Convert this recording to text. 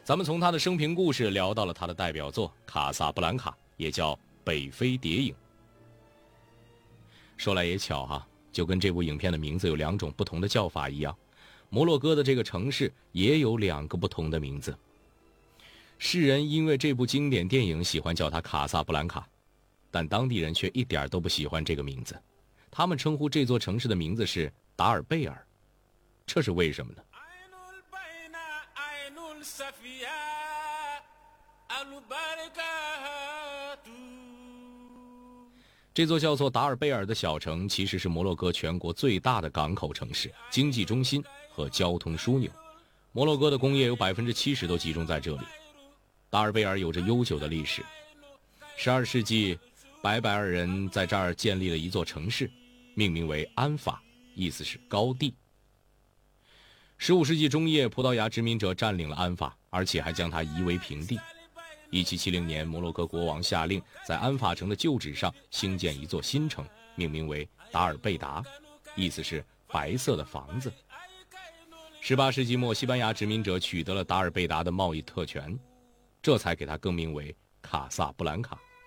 咱们从他的生平故事聊到了他的代表作《卡萨布兰卡》，也叫《北非谍影》。说来也巧哈，就跟这部影片的名字有2种不同的叫法一样，摩洛哥的这个城市也有2个不同的名字。世人因为这部经典电影喜欢叫它卡萨布兰卡，但当地人却一点都不喜欢这个名字，他们称呼这座城市的名字是达尔贝尔，这是为什么呢？这座叫做达尔贝尔的小城其实是摩洛哥全国最大的港口城市、经济中心和交通枢纽。摩洛哥的工业有 70% 都集中在这里。达尔贝尔有着悠久的历史。12世纪，白尔人在这儿建立了一座城市，命名为安法，意思是高地。15世纪中叶，葡萄牙殖民者占领了安法，而且还将它夷为平地。1770年，摩洛哥国王下令在安法城的旧址上兴建一座新城，命名为达尔贝达，意思是白色的房子。18世纪末，西班牙殖民者取得了达尔贝达的贸易特权，这才给它更名为卡萨布兰卡。